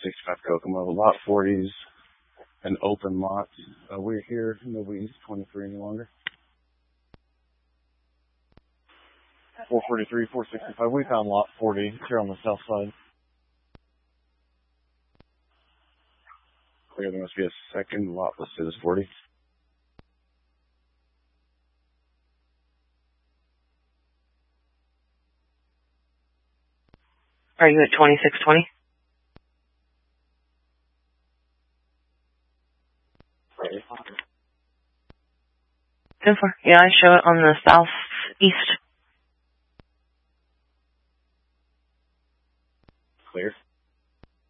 65 Kokomo. Lot 40's an open lot. We're here. Nobody's 23 any longer. 443, 465. We found lot 40 here on the south side. Clear, there must be a second lot listed as 40. Are you at 2620? 10-4. Yeah, I show it on the southeast.